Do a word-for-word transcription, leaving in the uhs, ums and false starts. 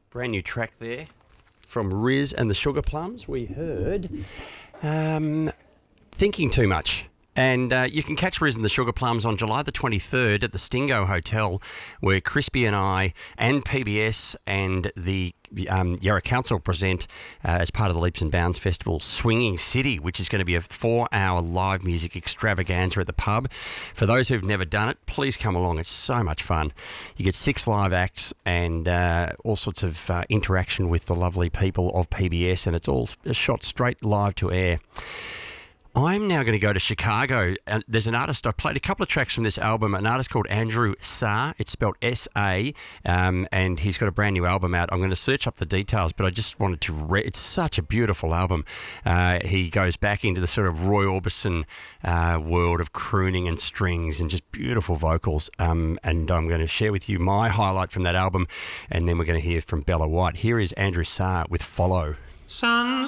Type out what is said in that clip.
Brand new track there from Riz and the Sugar Plums. We heard um, Thinking Too Much. And uh, you can catch Riz and the Sugar Plums on July the twenty-third at the Stingo Hotel, where Crispy and I and P B S and the um, Yarra Council present uh, as part of the Leaps and Bounds Festival Swinging City, which is going to be a four-hour live music extravaganza at the pub. For those who've never done it, please come along. It's so much fun. You get six live acts and uh, all sorts of uh, interaction with the lovely people of P B S, and it's all shot straight live to air. I'm now going to go to Chicago. And there's an artist, I played a couple of tracks from this album, an artist called Andrew Sa. It's spelled S A, um, and he's got a brand new album out. I'm going to search up the details, but I just wanted to read. It's such a beautiful album. Uh, he goes back into the sort of Roy Orbison uh, world of crooning and strings and just beautiful vocals. Um, and I'm going to share with you my highlight from that album, and then we're going to hear from Bella White. Here is Andrew Sa with Follow. Sun